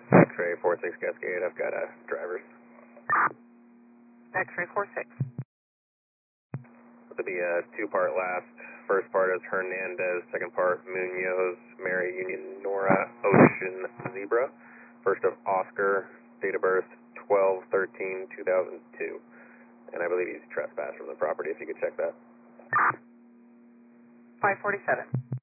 X-ray 46 Cascade, I've got drivers. X-ray 46. It'll be a two-part last. First part is Hernandez, second part Munoz, Mary Union Nora, Ocean Zebra. First of Oscar, date of birth 12/13/2002. And I believe he's trespassed from the property, if you could check that. 547.